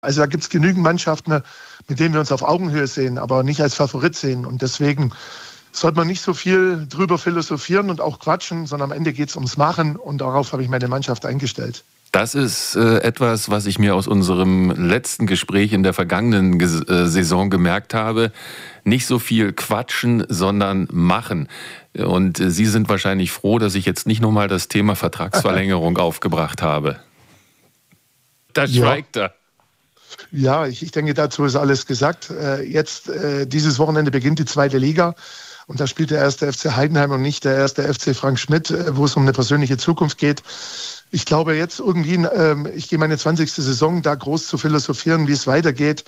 Also da gibt es genügend Mannschaften, mit denen wir uns auf Augenhöhe sehen, aber nicht als Favorit sehen. Und deswegen sollte man nicht so viel drüber philosophieren und auch quatschen, sondern am Ende geht es ums Machen und darauf habe ich meine Mannschaft eingestellt. Das ist etwas, was ich mir aus unserem letzten Gespräch in der vergangenen Saison gemerkt habe. Nicht so viel quatschen, sondern machen. Und Sie sind wahrscheinlich froh, dass ich jetzt nicht nochmal das Thema Vertragsverlängerung aufgebracht habe. Da schweigt er. Ja, ich denke, dazu ist alles gesagt. Jetzt, dieses Wochenende beginnt die 2. Liga. Und da spielt der 1. FC Heidenheim und nicht der 1. FC Frank Schmidt, wo es um eine persönliche Zukunft geht. Ich glaube jetzt irgendwie, ich gehe meine 20. Saison, da groß zu philosophieren, wie es weitergeht.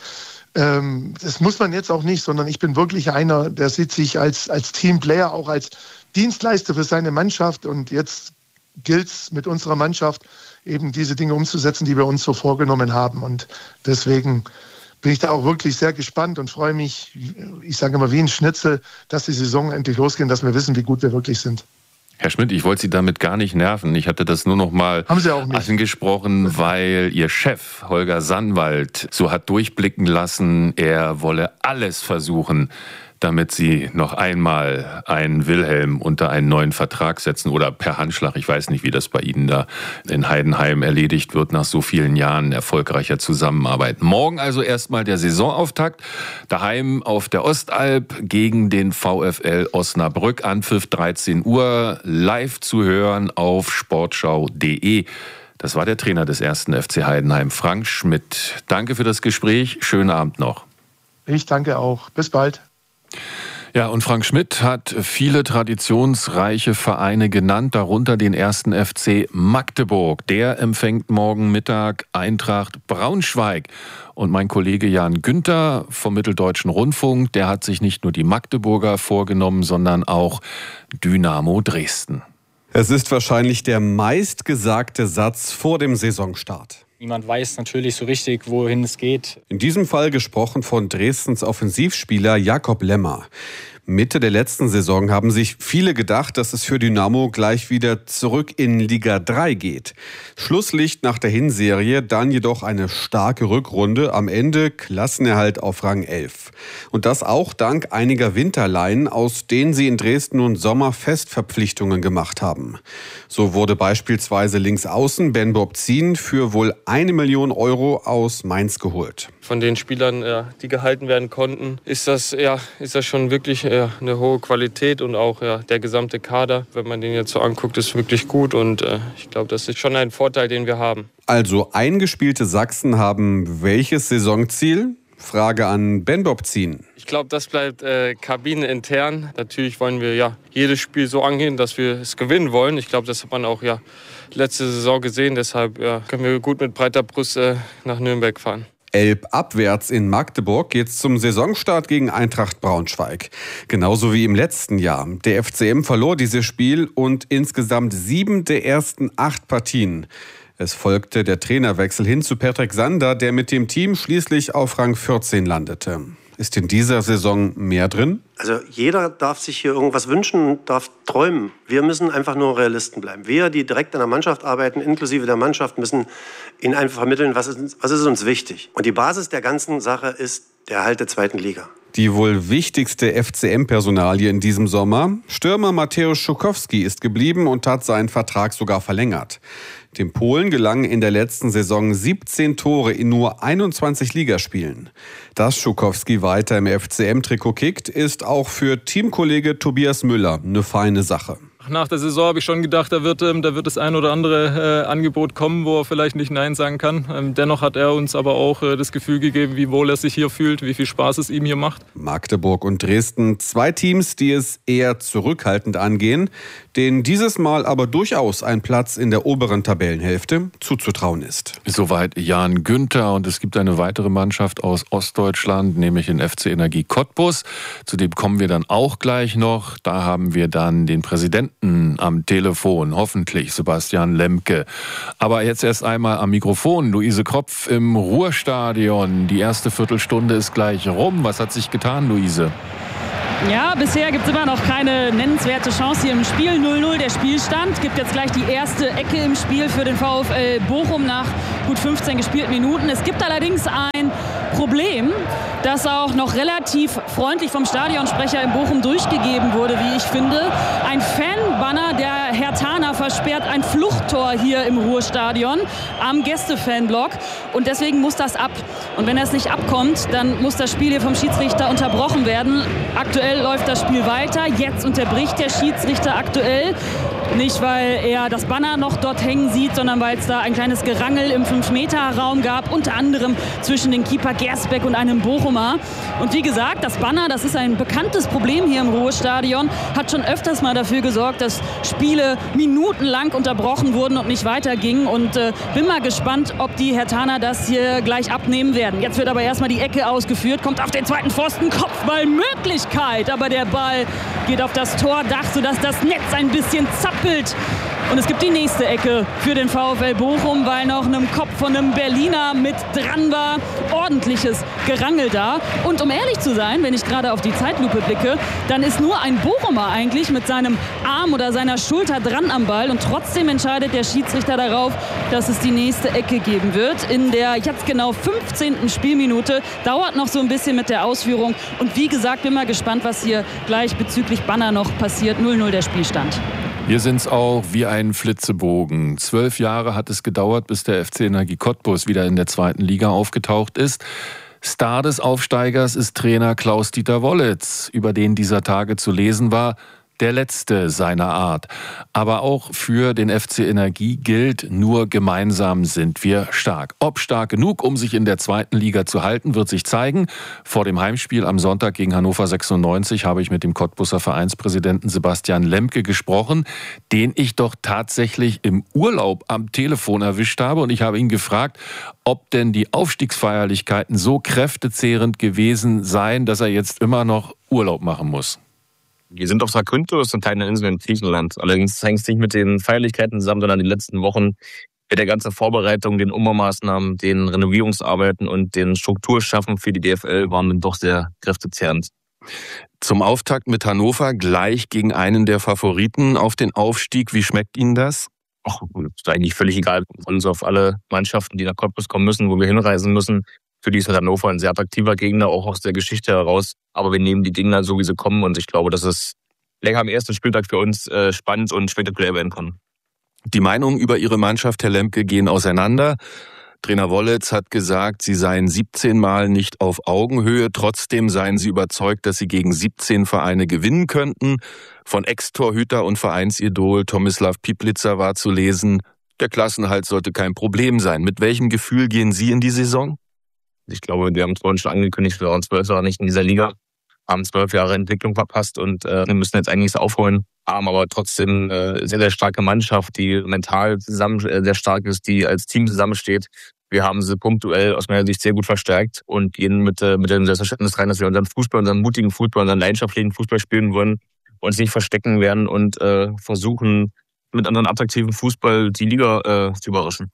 Das muss man jetzt auch nicht, sondern ich bin wirklich einer, der sieht sich als Teamplayer, auch als Dienstleister für seine Mannschaft. Und jetzt gilt es mit unserer Mannschaft eben diese Dinge umzusetzen, die wir uns so vorgenommen haben. Und deswegen bin ich da auch wirklich sehr gespannt und freue mich, ich sage immer wie ein Schnitzel, dass die Saison endlich losgeht, dass wir wissen, wie gut wir wirklich sind. Herr Schmidt, ich wollte Sie damit gar nicht nerven. Ich hatte das nur noch mal angesprochen, weil Ihr Chef Holger Sannwald so hat durchblicken lassen, er wolle alles versuchen, damit Sie noch einmal einen Wilhelm unter einen neuen Vertrag setzen oder per Handschlag. Ich weiß nicht, wie das bei Ihnen da in Heidenheim erledigt wird nach so vielen Jahren erfolgreicher Zusammenarbeit. Morgen also erstmal der Saisonauftakt. Daheim auf der Ostalb gegen den VfL Osnabrück. Anpfiff 13 Uhr. Live zu hören auf sportschau.de. Das war der Trainer des 1. FC Heidenheim, Frank Schmidt. Danke für das Gespräch. Schönen Abend noch. Ich danke auch. Bis bald. Ja, und Frank Schmidt hat viele traditionsreiche Vereine genannt, darunter den 1. FC Magdeburg. Der empfängt morgen Mittag Eintracht Braunschweig. Und mein Kollege Jan Günther vom Mitteldeutschen Rundfunk, der hat sich nicht nur die Magdeburger vorgenommen, sondern auch Dynamo Dresden. Es ist wahrscheinlich der meistgesagte Satz vor dem Saisonstart. Niemand weiß natürlich so richtig, wohin es geht. In diesem Fall gesprochen von Dresdens Offensivspieler Jakob Lemmer. Mitte der letzten Saison haben sich viele gedacht, dass es für Dynamo gleich wieder zurück in Liga 3 geht. Schlusslicht nach der Hinserie, dann jedoch eine starke Rückrunde, am Ende Klassenerhalt auf Rang 11. Und das auch dank einiger Winterleihen, aus denen sie in Dresden nun Sommerfestverpflichtungen gemacht haben. So wurde beispielsweise Linksaußen Ben Bobzin für wohl 1 Million Euro aus Mainz geholt. Von den Spielern, die gehalten werden konnten, ist das schon wirklich eine hohe Qualität und auch der gesamte Kader, wenn man den jetzt so anguckt, ist wirklich gut und ich glaube, das ist schon ein Vorteil, den wir haben. Also eingespielte Sachsen haben welches Saisonziel? Frage an Ben Bobzin. Ich glaube, das bleibt kabinenintern. Natürlich wollen wir jedes Spiel so angehen, dass wir es gewinnen wollen. Ich glaube, das hat man auch letzte Saison gesehen. Deshalb können wir gut mit breiter Brust nach Nürnberg fahren. Elbabwärts in Magdeburg geht's zum Saisonstart gegen Eintracht Braunschweig. Genauso wie im letzten Jahr. Der FCM verlor dieses Spiel und insgesamt 7 der ersten 8 Partien. Es folgte der Trainerwechsel hin zu Patrick Sander, der mit dem Team schließlich auf Rang 14 landete. Ist in dieser Saison mehr drin? Also jeder darf sich hier irgendwas wünschen und darf träumen. Wir müssen einfach nur Realisten bleiben. Wir, die direkt an der Mannschaft arbeiten, inklusive der Mannschaft, müssen ihnen einfach vermitteln, was ist uns wichtig. Und die Basis der ganzen Sache ist der Erhalt der 2. Liga. Die wohl wichtigste FCM-Personalie in diesem Sommer, Stürmer Mateusz Schukowski, ist geblieben und hat seinen Vertrag sogar verlängert. Dem Polen gelangen in der letzten Saison 17 Tore in nur 21 Ligaspielen. Dass Schukowski weiter im FCM-Trikot kickt, ist auch für Teamkollege Tobias Müller eine feine Sache. Nach der Saison habe ich schon gedacht, da wird das ein oder andere Angebot kommen, wo er vielleicht nicht Nein sagen kann. Dennoch hat er uns aber auch das Gefühl gegeben, wie wohl er sich hier fühlt, wie viel Spaß es ihm hier macht. Magdeburg und Dresden, 2 Teams, die es eher zurückhaltend angehen, denen dieses Mal aber durchaus ein Platz in der oberen Tabellenhälfte zuzutrauen ist. Soweit Jan Günther, und es gibt eine weitere Mannschaft aus Ostdeutschland, nämlich den FC Energie Cottbus. Zu dem kommen wir dann auch gleich noch. Da haben wir dann den Präsidenten am Telefon, hoffentlich Sebastian Lemke. Aber jetzt erst einmal am Mikrofon Luise Kropf im Ruhrstadion. Die erste Viertelstunde ist gleich rum. Was hat sich getan, Luise? Ja, bisher gibt es immer noch keine nennenswerte Chance hier im Spiel. 0-0 der Spielstand. Gibt jetzt gleich die erste Ecke im Spiel für den VfL Bochum nach gut 15 gespielten Minuten. Es gibt allerdings ein Problem, das auch noch relativ freundlich vom Stadionsprecher in Bochum durchgegeben wurde, wie ich finde. Ein Fanbanner der Herthaner versperrt ein Fluchttor hier im Ruhrstadion am Gästefanblock. Und deswegen muss das ab. Und wenn das nicht abkommt, dann muss das Spiel hier vom Schiedsrichter unterbrochen werden. Aktuell läuft das Spiel weiter. Jetzt unterbricht der Schiedsrichter aktuell. Nicht, weil er das Banner noch dort hängen sieht, sondern weil es da ein kleines Gerangel im 5-Meter-Raum gab, unter anderem zwischen den Keeper Gersbeck und einem Bochumer. Und wie gesagt, das Banner, das ist ein bekanntes Problem hier im Ruhrstadion, hat schon öfters mal dafür gesorgt, dass Spiele minutenlang unterbrochen wurden und nicht weitergingen. Und bin mal gespannt, ob die Herthaner das hier gleich abnehmen werden. Jetzt wird aber erstmal die Ecke ausgeführt, kommt auf den zweiten Pfosten, Kopfballmöglichkeit. Aber der Ball geht auf das Tordach, sodass das Netz ein bisschen zappelt. Und es gibt die nächste Ecke für den VfL Bochum, weil noch einem Kopf von einem Berliner mit dran war. Ordentliches Gerangel da. Und um ehrlich zu sein, wenn ich gerade auf die Zeitlupe blicke, dann ist nur ein Bochumer eigentlich mit seinem Arm oder seiner Schulter dran am Ball. Und trotzdem entscheidet der Schiedsrichter darauf, dass es die nächste Ecke geben wird. In der jetzt genau 15. Spielminute. Dauert noch so ein bisschen mit der Ausführung. Und wie gesagt, bin mal gespannt, was hier gleich bezüglich Banner noch passiert. 0-0 der Spielstand. Wir sind's auch wie ein Flitzebogen. 12 Jahre hat es gedauert, bis der FC Energie Cottbus wieder in der 2. Liga aufgetaucht ist. Star des Aufsteigers ist Trainer Klaus-Dieter Wollitz, über den dieser Tage zu lesen war, der letzte seiner Art. Aber auch für den FC Energie gilt, nur gemeinsam sind wir stark. Ob stark genug, um sich in der 2. Liga zu halten, wird sich zeigen. Vor dem Heimspiel am Sonntag gegen Hannover 96 habe ich mit dem Cottbuser Vereinspräsidenten Sebastian Lemke gesprochen, den ich doch tatsächlich im Urlaub am Telefon erwischt habe. Und ich habe ihn gefragt, ob denn die Aufstiegsfeierlichkeiten so kräftezehrend gewesen seien, dass er jetzt immer noch Urlaub machen muss. Wir sind auf Zakynthos, eine kleine Insel in Griechenland. Allerdings hängt es nicht mit den Feierlichkeiten zusammen, sondern die letzten Wochen mit der ganzen Vorbereitung, den Umbaumaßnahmen, den Renovierungsarbeiten und den Strukturschaffen für die DFL waren dann doch sehr kräftezehrend. Zum Auftakt mit Hannover gleich gegen einen der Favoriten auf den Aufstieg. Wie schmeckt Ihnen das? Ach, ist eigentlich völlig egal. Wir freuen uns auf alle Mannschaften, die nach Cottbus kommen müssen, wo wir hinreisen müssen. Für die ist Hannover ein sehr attraktiver Gegner, auch aus der Geschichte heraus. Aber wir nehmen die Dinger so, wie sie kommen. Und ich glaube, dass es länger am ersten Spieltag für uns spannend und spektakulär werden kann. Die Meinungen über Ihre Mannschaft, Herr Lemke, gehen auseinander. Trainer Wollitz hat gesagt, Sie seien 17 Mal nicht auf Augenhöhe. Trotzdem seien Sie überzeugt, dass Sie gegen 17 Vereine gewinnen könnten. Von Ex-Torhüter und Vereinsidol Tomislav Piplica war zu lesen, der Klassenerhalt sollte kein Problem sein. Mit welchem Gefühl gehen Sie in die Saison? Ich glaube, wir haben es vorhin schon angekündigt, wir waren 12 Jahre nicht in dieser Liga, haben 12 Jahre Entwicklung verpasst und wir müssen jetzt eigentlich aufholen. Haben aber trotzdem sehr, sehr starke Mannschaft, die mental zusammen sehr stark ist, die als Team zusammensteht. Wir haben sie punktuell aus meiner Sicht sehr gut verstärkt und gehen mit dem Selbstverständnis rein, dass wir unseren Fußball, unseren mutigen Fußball, unseren leidenschaftlichen Fußball spielen wollen, uns nicht verstecken werden und versuchen, mit anderen attraktiven Fußball die Liga zu überraschen.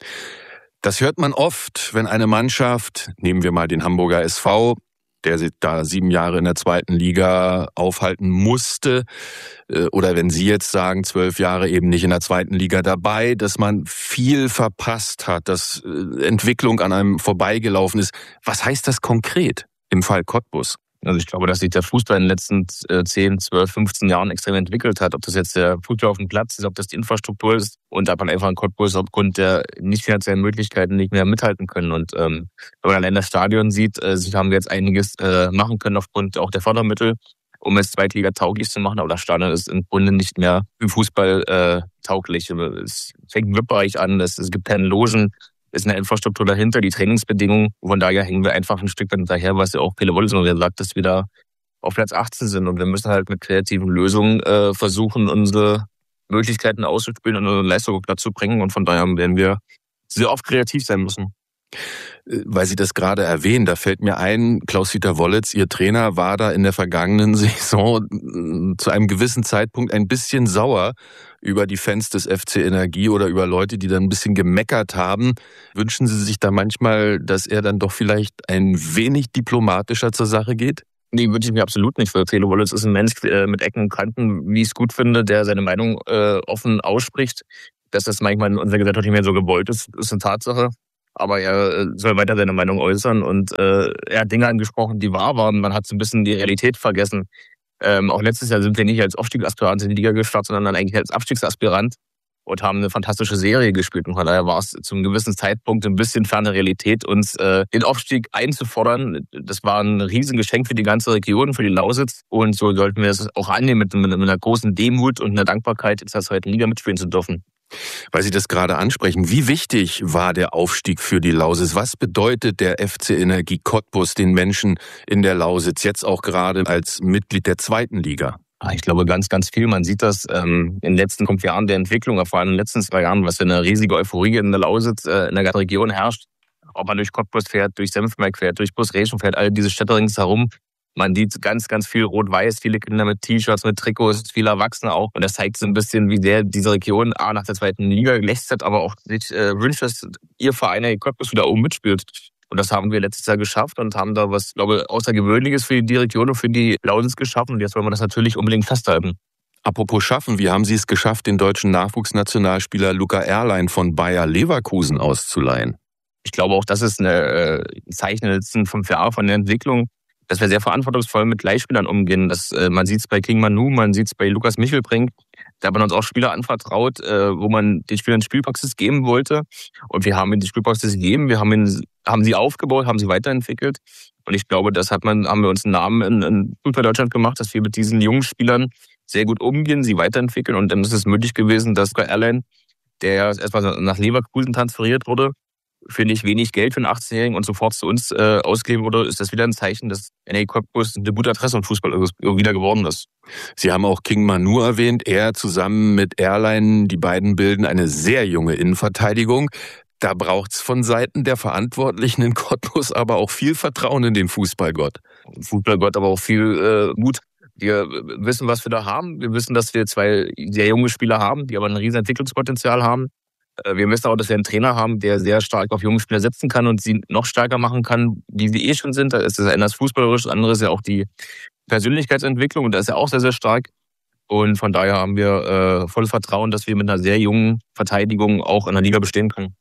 Das hört man oft, wenn eine Mannschaft, nehmen wir mal den Hamburger SV, der sich da 7 Jahre in der 2. Liga aufhalten musste, oder wenn Sie jetzt sagen, 12 Jahre eben nicht in der 2. Liga dabei, dass man viel verpasst hat, dass Entwicklung an einem vorbeigelaufen ist. Was heißt das konkret im Fall Cottbus? Also ich glaube, dass sich der Fußball in den letzten 10, 12, 15 Jahren extrem entwickelt hat. Ob das jetzt der Fußball auf dem Platz ist, ob das die Infrastruktur ist und ob man einfach in Cottbus aufgrund der nicht finanziellen Möglichkeiten nicht mehr mithalten können. Und wenn man allein das Stadion sieht, haben wir jetzt einiges machen können aufgrund auch der Fördermittel, um es Zweitliga tauglich zu machen. Aber das Stadion ist im Grunde nicht mehr für Fußball tauglich. Es fängt im VIP-Bereich an, es gibt keine Logen. Ist eine Infrastruktur dahinter, die Trainingsbedingungen. Von daher hängen wir einfach ein Stück hinterher, was ja auch Pele Wollitz sagt, dass wir da auf Platz 18 sind. Und wir müssen halt mit kreativen Lösungen versuchen, unsere Möglichkeiten auszuspielen und unsere Leistung dazu bringen. Und von daher werden wir sehr oft kreativ sein müssen. Weil Sie das gerade erwähnen, da fällt mir ein, Klaus-Dieter Wollitz, Ihr Trainer, war da in der vergangenen Saison zu einem gewissen Zeitpunkt ein bisschen sauer über die Fans des FC Energie oder über Leute, die dann ein bisschen gemeckert haben. Wünschen Sie sich da manchmal, dass er dann doch vielleicht ein wenig diplomatischer zur Sache geht? Nee, würde ich mir absolut nicht für. Thilo Wollitz ist ein Mensch mit Ecken und Kanten, wie ich es gut finde, der seine Meinung offen ausspricht. Dass das manchmal in unserer Gesellschaft nicht mehr so gewollt ist eine Tatsache. Aber er soll weiter seine Meinung äußern und er hat Dinge angesprochen, die wahr waren. Man hat so ein bisschen die Realität vergessen. Auch letztes Jahr sind wir nicht als Aufstiegsaspirant in die Liga gestartet, sondern dann eigentlich als Abstiegsaspirant und haben eine fantastische Serie gespielt. Und von daher war es zu einem gewissen Zeitpunkt ein bisschen ferne Realität, uns den Aufstieg einzufordern. Das war ein Riesengeschenk für die ganze Region, für die Lausitz. Und so sollten wir es auch annehmen mit einer großen Demut und einer Dankbarkeit, jetzt in der zweiten Liga mitspielen zu dürfen. Weil Sie das gerade ansprechen, wie wichtig war der Aufstieg für die Lausitz? Was bedeutet der FC Energie Cottbus den Menschen in der Lausitz, jetzt auch gerade als Mitglied der zweiten Liga? Ich glaube ganz, ganz viel. Man sieht das in den letzten 5 Jahren der Entwicklung, vor allem in den letzten 2 Jahren, was für eine riesige Euphorie in der Lausitz, in der ganzen Region herrscht. Ob man durch Cottbus fährt, durch Senftenberg fährt, durch Großreschen fährt, all diese Städte ringsherum. Man sieht ganz, ganz viel Rot-Weiß, viele Kinder mit T-Shirts, mit Trikots, viele Erwachsene auch. Und das zeigt so ein bisschen, wie sehr diese Region nach der zweiten Liga gelästert, aber auch sich wünscht, dass ihr Verein Cottbus wieder oben mitspielt. Und das haben wir letztes Jahr geschafft und haben da was, glaube ich, Außergewöhnliches für die Region und für die Lausitz geschaffen. Und jetzt wollen wir das natürlich unbedingt festhalten. Apropos schaffen, wie haben Sie es geschafft, den deutschen Nachwuchsnationalspieler Luca Erlein von Bayer Leverkusen auszuleihen? Ich glaube auch, das ist ein Zeichen der letzten 5 Jahre von der Entwicklung, dass wir sehr verantwortungsvoll mit Leihspielern umgehen. Man sieht es bei King Manu, man sieht es bei Lukas Michelbrink. Da hat man uns auch Spieler anvertraut, wo man den Spielern Spielpraxis geben wollte. Und wir haben ihnen die Spielpraxis gegeben, wir haben sie aufgebaut, haben sie weiterentwickelt. Und ich glaube, haben wir uns einen Namen in Fußball Deutschland gemacht, dass wir mit diesen jungen Spielern sehr gut umgehen, sie weiterentwickeln. Und dann ist es möglich gewesen, dass Luca Erlein, der erstmal nach Leverkusen transferiert wurde, für nicht wenig Geld für einen 18-Jährigen und sofort zu uns ausgegeben wurde, ist das wieder ein Zeichen, dass Energie Cottbus eine gute Adresse im Fußball wieder geworden ist. Sie haben auch King Manu erwähnt. Er zusammen mit Erlein, die beiden bilden eine sehr junge Innenverteidigung. Da braucht's von Seiten der Verantwortlichen in Cottbus aber auch viel Vertrauen in den Fußballgott. Fußballgott, aber auch viel Mut. Wir wissen, was wir da haben. Wir wissen, dass wir 2 sehr junge Spieler haben, die aber ein riesen Entwicklungspotenzial haben. Wir wissen auch, dass wir einen Trainer haben, der sehr stark auf junge Spieler setzen kann und sie noch stärker machen kann, wie sie schon sind. Da ist das eine das fußballerisch, das andere ist ja auch die Persönlichkeitsentwicklung und da ist er auch sehr, sehr stark. Und von daher haben wir volles Vertrauen, dass wir mit einer sehr jungen Verteidigung auch in der Liga bestehen können.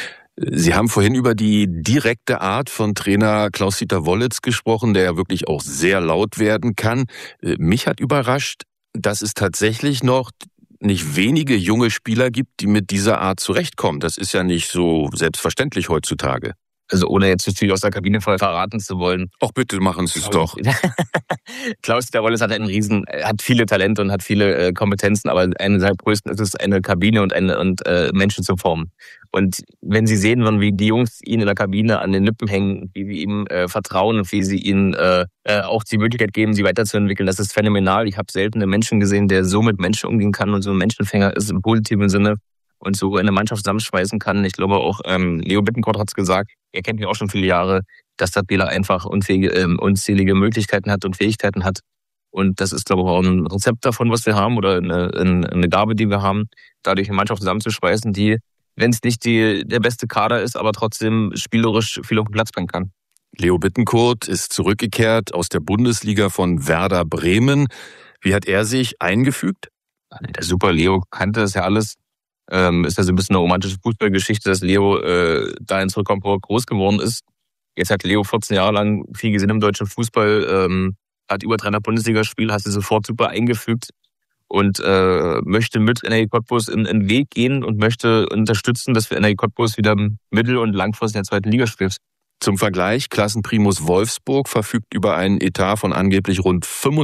Sie haben vorhin über die direkte Art von Trainer Klaus-Dieter Wollitz gesprochen, der ja wirklich auch sehr laut werden kann. Mich hat überrascht, dass es tatsächlich noch nicht wenige junge Spieler gibt, die mit dieser Art zurechtkommen. Das ist ja nicht so selbstverständlich heutzutage. Also ohne jetzt natürlich aus der Kabine verraten zu wollen. Ach bitte, machen Sie es doch. Klaus-Dieter Wollitz hat viele Talente und hat viele Kompetenzen, aber eine seiner größten ist es, eine Kabine und Menschen zu formen. Und wenn Sie sehen würden, wie die Jungs ihn in der Kabine an den Lippen hängen, wie wir ihm vertrauen und wie sie ihnen auch die Möglichkeit geben, sie weiterzuentwickeln, das ist phänomenal. Ich habe selten einen Menschen gesehen, der so mit Menschen umgehen kann und so ein Menschenfänger ist im positiven Sinne und so eine Mannschaft zusammenschweißen kann. Ich glaube auch, Leo Bittencourt hat es gesagt, er kennt mich auch schon viele Jahre, dass der Spieler einfach unzählige Möglichkeiten hat und Fähigkeiten hat. Und das ist, glaube ich, auch ein Rezept davon, was wir haben oder eine Gabe, die wir haben, dadurch eine Mannschaft zusammenzuschweißen, die, wenn es nicht der beste Kader ist, aber trotzdem spielerisch viel auf den Platz bringen kann. Leo Bittencourt ist zurückgekehrt aus der Bundesliga von Werder Bremen. Wie hat er sich eingefügt? Der super Leo kannte das ja alles. Ist ja so ein bisschen eine romantische Fußballgeschichte, dass Leo da in Zurückkommen groß geworden ist. Jetzt hat Leo 14 Jahre lang viel gesehen im deutschen Fußball, hat über 300 Bundesligaspiele, hat sich sofort super eingefügt und möchte mit Energie Cottbus in den Weg gehen und möchte unterstützen, dass wir Energie Cottbus wieder mittel- und langfristig in der zweiten Liga spielt. Zum Vergleich, Klassenprimus Wolfsburg verfügt über einen Etat von angeblich rund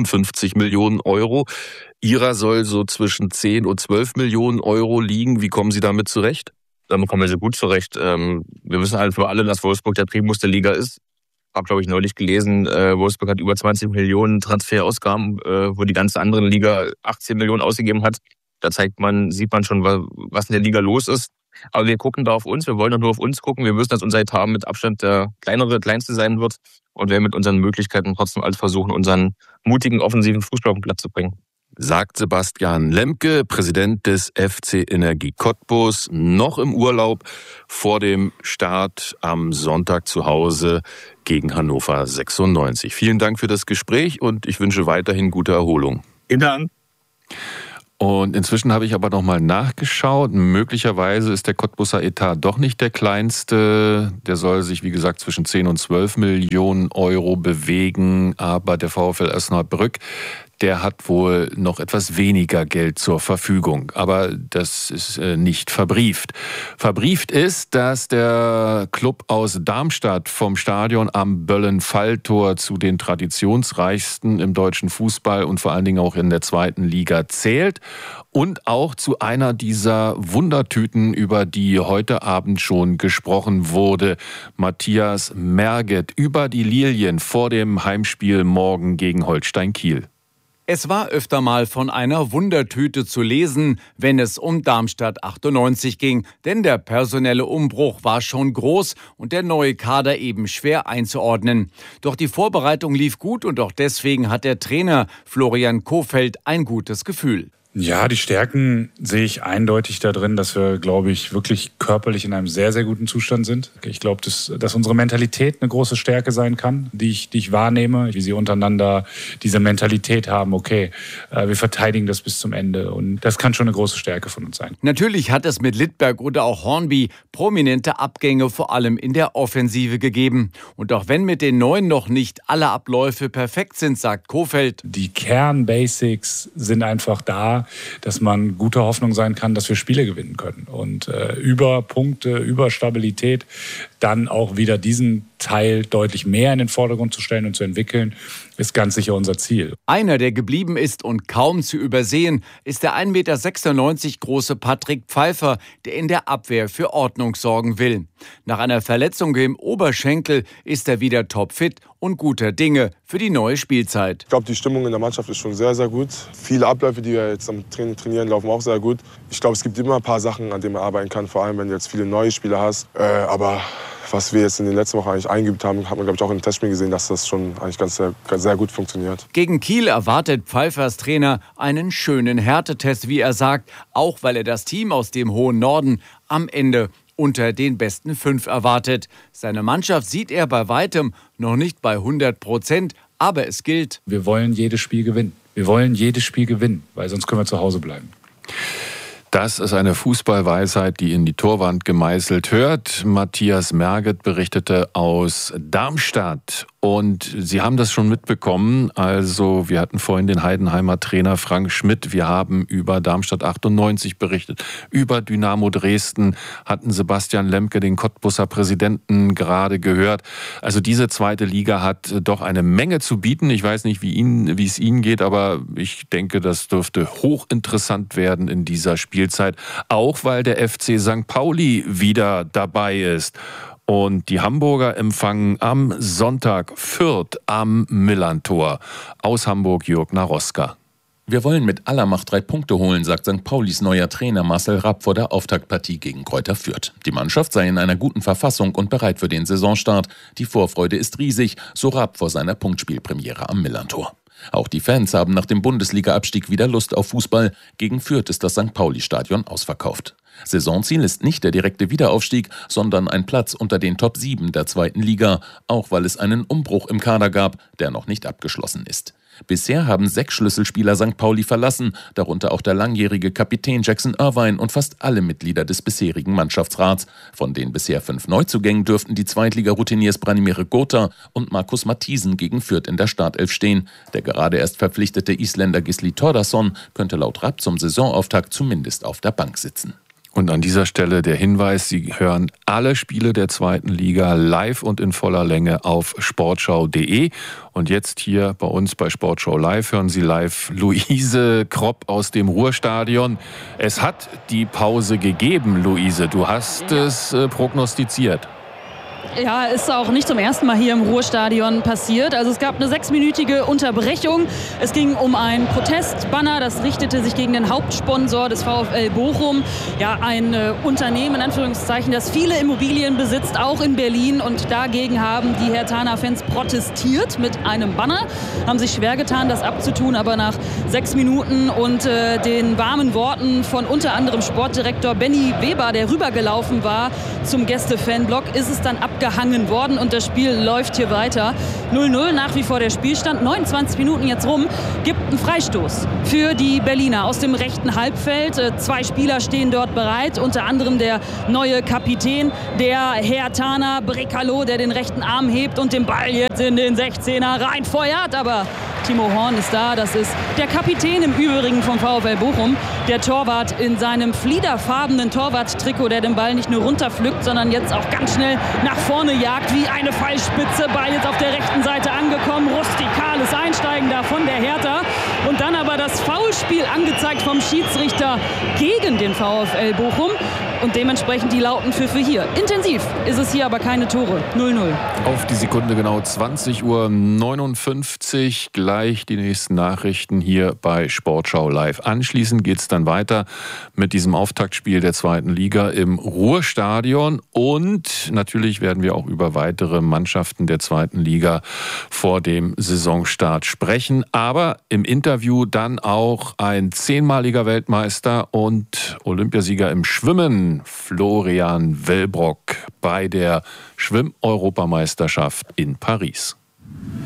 55 Millionen Euro. Ihrer soll so zwischen 10 und 12 Millionen Euro liegen. Wie kommen Sie damit zurecht? Damit kommen wir so gut zurecht. Wir wissen halt für alle, dass Wolfsburg der Primus der Liga ist. Habe, glaube ich, neulich gelesen, Wolfsburg hat über 20 Millionen Transferausgaben, wo die ganze andere Liga 18 Millionen ausgegeben hat. Da sieht man schon, was in der Liga los ist. Aber wir gucken da auf uns, wir wollen doch nur auf uns gucken. Wir wissen, dass unser Etat mit Abstand der kleinste sein wird und werden mit unseren Möglichkeiten trotzdem alles versuchen, unseren mutigen, offensiven Fußball auf den Platz zu bringen. sagt Sebastian Lemke, Präsident des FC Energie Cottbus, noch im Urlaub vor dem Start am Sonntag zu Hause gegen Hannover 96. Vielen Dank für das Gespräch und ich wünsche weiterhin gute Erholung. Vielen Dank. Und inzwischen habe ich aber noch mal nachgeschaut. Möglicherweise ist der Cottbuser Etat doch nicht der kleinste. Der soll sich, wie gesagt, zwischen 10 und 12 Millionen Euro bewegen. Aber der VfL Osnabrück, der hat wohl noch etwas weniger Geld zur Verfügung. Aber das ist nicht verbrieft. Verbrieft ist, dass der Club aus Darmstadt vom Stadion am Böllen-Falltor zu den traditionsreichsten im deutschen Fußball und vor allen Dingen auch in der zweiten Liga zählt. Und auch zu einer dieser Wundertüten, über die heute Abend schon gesprochen wurde. Matthias Merget über die Lilien vor dem Heimspiel morgen gegen Holstein Kiel. Es war öfter mal von einer Wundertüte zu lesen, wenn es um Darmstadt 98 ging. Denn der personelle Umbruch war schon groß und der neue Kader eben schwer einzuordnen. Doch die Vorbereitung lief gut und auch deswegen hat der Trainer Florian Kohfeldt ein gutes Gefühl. Ja, die Stärken sehe ich eindeutig da drin, dass wir, glaube ich, wirklich körperlich in einem sehr, sehr guten Zustand sind. Ich glaube, dass unsere Mentalität eine große Stärke sein kann, die ich wahrnehme, wie sie untereinander diese Mentalität haben, okay, wir verteidigen das bis zum Ende und das kann schon eine große Stärke von uns sein. Natürlich hat es mit Littberg oder auch Hornby prominente Abgänge vor allem in der Offensive gegeben. Und auch wenn mit den Neuen noch nicht alle Abläufe perfekt sind, sagt Kohfeldt. Die Kernbasics sind einfach da, dass man guter Hoffnung sein kann, dass wir Spiele gewinnen können. Und über Punkte, über Stabilität dann auch wieder diesen Teil deutlich mehr in den Vordergrund zu stellen und zu entwickeln, ist ganz sicher unser Ziel. Einer, der geblieben ist und kaum zu übersehen, ist der 1,96 Meter große Patrick Pfeiffer, der in der Abwehr für Ordnung sorgen will. Nach einer Verletzung im Oberschenkel ist er wieder topfit und guter Dinge für die neue Spielzeit. Ich glaube, die Stimmung in der Mannschaft ist schon sehr, sehr gut. Viele Abläufe, die wir jetzt am Training trainieren, laufen auch sehr gut. Ich glaube, es gibt immer ein paar Sachen, an denen man arbeiten kann, vor allem wenn du jetzt viele neue Spieler hast. Aber was wir jetzt in den letzten Wochen eigentlich eingeübt haben, hat man, glaube ich, auch im Testspiel gesehen, dass das schon eigentlich ganz sehr gut funktioniert. Gegen Kiel erwartet Pfeiffers Trainer einen schönen Härtetest, wie er sagt, auch weil er das Team aus dem hohen Norden am Ende unter den besten 5 erwartet. Seine Mannschaft sieht er bei weitem noch nicht bei 100%, aber es gilt: Wir wollen jedes Spiel gewinnen. Wir wollen jedes Spiel gewinnen, weil sonst können wir zu Hause bleiben. Das ist eine Fußballweisheit, die in die Torwand gemeißelt hört. Matthias Merget berichtete aus Darmstadt. Und Sie haben das schon mitbekommen. Also wir hatten vorhin den Heidenheimer Trainer Frank Schmidt. Wir haben über Darmstadt 98 berichtet. Über Dynamo Dresden hatten Sebastian Lemke, den Cottbuser Präsidenten, gerade gehört. Also diese zweite Liga hat doch eine Menge zu bieten. Ich weiß nicht, wie es Ihnen geht, aber ich denke, das dürfte hochinteressant werden in dieser Spielzeit. Auch weil der FC St. Pauli wieder dabei ist. Und die Hamburger empfangen am Sonntag Fürth am Millerntor. Aus Hamburg Jörg Naroska. Wir wollen mit aller Macht 3 Punkte holen, sagt St. Paulis neuer Trainer Marcel Rapp vor der Auftaktpartie gegen Greuther Fürth. Die Mannschaft sei in einer guten Verfassung und bereit für den Saisonstart. Die Vorfreude ist riesig, so Rapp vor seiner Punktspielpremiere am Millerntor. Auch die Fans haben nach dem Bundesliga-Abstieg wieder Lust auf Fußball. Gegen Fürth ist das St. Pauli-Stadion ausverkauft. Saisonziel ist nicht der direkte Wiederaufstieg, sondern ein Platz unter den Top 7 der zweiten Liga, auch weil es einen Umbruch im Kader gab, der noch nicht abgeschlossen ist. Bisher haben 6 Schlüsselspieler St. Pauli verlassen, darunter auch der langjährige Kapitän Jackson Irvine und fast alle Mitglieder des bisherigen Mannschaftsrats. Von den bisher 5 Neuzugängen dürften die Zweitliga-Routiniers Branimir Gotha und Markus Matthiesen gegen Fürth in der Startelf stehen. Der gerade erst verpflichtete Isländer Gisli Thordarson könnte laut Rapp zum Saisonauftakt zumindest auf der Bank sitzen. Und an dieser Stelle der Hinweis, Sie hören alle Spiele der zweiten Liga live und in voller Länge auf sportschau.de. Und jetzt hier bei uns bei Sportschau Live hören Sie live Luise Kropp aus dem Ruhrstadion. Es hat die Pause gegeben, Luise. Du hast es prognostiziert. Ja, ist auch nicht zum ersten Mal hier im Ruhrstadion passiert. Also es gab eine 6-minütige Unterbrechung. Es ging um ein Protestbanner, das richtete sich gegen den Hauptsponsor des VfL Bochum. Ja, ein Unternehmen, in Anführungszeichen, das viele Immobilien besitzt, auch in Berlin. Und dagegen haben die Hertha-Fans protestiert mit einem Banner. Haben sich schwer getan, das abzutun. Aber nach 6 Minuten und den warmen Worten von unter anderem Sportdirektor Benny Weber, der rübergelaufen war zum Gäste-Fanblock, ist es dann abgehangen worden und das Spiel läuft hier weiter. 0-0 nach wie vor der Spielstand. 29 Minuten jetzt rum. Gibt einen Freistoß für die Berliner aus dem rechten Halbfeld. 2 Spieler stehen dort bereit. Unter anderem der neue Kapitän, der Herthaner Brekalo, der den rechten Arm hebt und den Ball jetzt in den 16er reinfeuert. Aber Timo Horn ist da. Das ist der Kapitän im Übrigen vom VfL Bochum. Der Torwart in seinem fliederfarbenen Torwarttrikot, der den Ball nicht nur runterpflückt, sondern jetzt auch ganz schnell nach vorne jagt wie eine Pfeilspitze. Ball jetzt auf der rechten Seite angekommen. Rustikales Einsteigen da von der Hertha. Und dann aber das Foulspiel angezeigt vom Schiedsrichter gegen den VfL Bochum. Und dementsprechend die lauten Pfiffe hier. Intensiv ist es hier, aber keine Tore. 0-0. Auf die Sekunde genau 20:59 Uhr. Gleich die nächsten Nachrichten hier bei Sportschau Live. Anschließend geht es dann weiter mit diesem Auftaktspiel der 2. Liga im Ruhrstadion. Und natürlich werden wir auch über weitere Mannschaften der 2. Liga vor dem Saisonstart sprechen. Aber im Interview dann auch ein 10-maliger Weltmeister und Olympiasieger im Schwimmen, Florian Wellbrock, bei der Schwimm-Europameisterschaft in Paris.